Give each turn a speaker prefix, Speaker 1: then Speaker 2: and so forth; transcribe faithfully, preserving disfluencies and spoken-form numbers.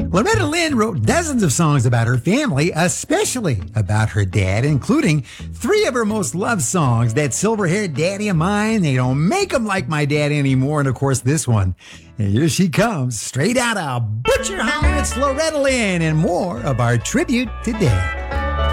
Speaker 1: Loretta Lynn wrote dozens of songs about her family, especially about her dad, including three of her most loved songs, That Silver-Haired Daddy of Mine, They Don't Make 'Em Like My Dad Anymore, and of course this one. And here she comes, straight out of Butcher Hollow. It's Loretta Lynn and more of our tribute today.